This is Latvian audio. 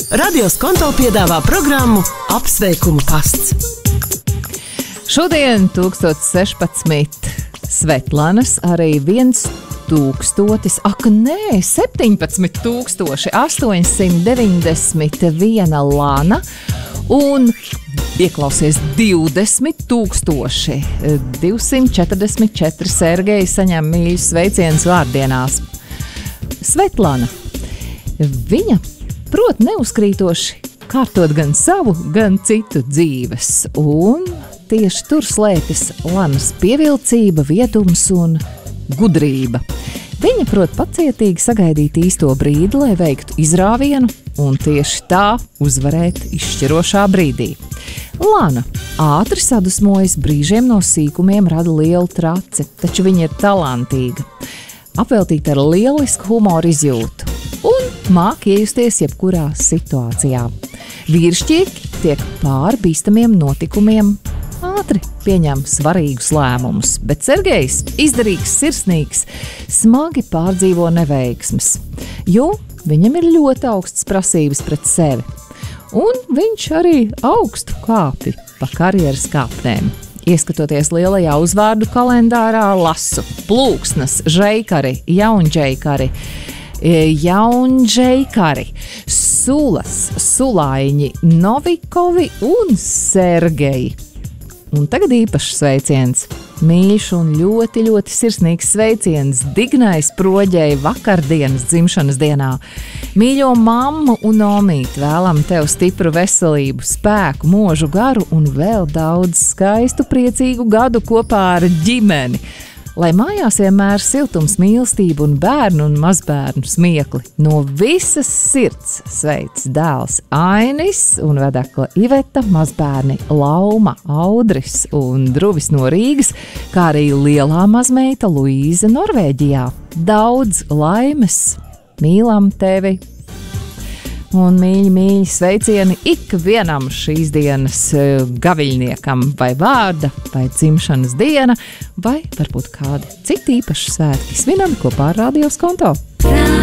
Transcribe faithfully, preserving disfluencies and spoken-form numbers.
Radio Skonto piedāvā programmu Apsveikumu pasts. Šodien tūkstoš sešpadsmit Svetlanas, arī viens tūkstotis, ak nē, septiņpadsmit tūkstoši astoņsimt deviņdesmit viena Lana un ieklausies divdesmit tūkstoši divsimt četrdesmit četri Sergeji saņem mīļus sveicienus vārdienās. Svetlana, viņa prot neuzkrītoši kārtot gan savu, gan citu dzīves, un tieši tur slēpjas Lanas pievilcība, viedums un gudrība. Viņa prot pacietīgi sagaidīt īsto brīdi, lai veiktu izrāvienu, un tieši tā uzvarēt izšķirošā brīdī. Lana ātri sadusmojas, brīžiem no sīkumiem rada lielu traci, taču viņa ir talantīga, apveltīta ar lielisku humoru izjūtu un māk iejusties jebkurā situācijā. Vīrišķīgi tiek pāri bīstamiem notikumiem, ātri pieņem svarīgus lēmumus, bet Sergejs izdarīgs, sirsnīgs, smagi pārdzīvo neveiksmes, jo viņam ir ļoti augsts prasības pret sevi, un viņš arī augstu kāpj pa karjeras kāpnēm. Ieskatoties lielajā uzvārdu kalendārā, lasu Plūksnas, Žeikari, Jaunžeikari, Jaunžeikari, Sulas, Sulaiņi, Novikovi un Sergeji. Un tagad īpašs sveiciens, mīļš un ļoti, ļoti sirsnīgs sveiciens Dignais Proģei vakardienas dzimšanas dienā. Mīļo mammu un omīti, vēlam tev stipru veselību, spēku, mūžu garu un vēl daudz skaistu, priecīgu gadu kopā ar ģimeni. Lai mājās vienmēr siltums, mīlestība un bērnu un mazbērnu smiekli. No visas sirds sveic dēls Ainis un vedekla Iveta, mazbērni Lauma, Audris un Druvis no Rīgas, kā arī lielā mazmeita Luīza Norvēģijā. Daudz laimes, mīlam tevi! Un mīļi, mīļi sveicieni ikvienam šīs dienas gaviļniekam, vai vārda, vai dzimšanas diena, vai varbūt kādi citi īpaši svētki svinami kopā ar Radio Skonto.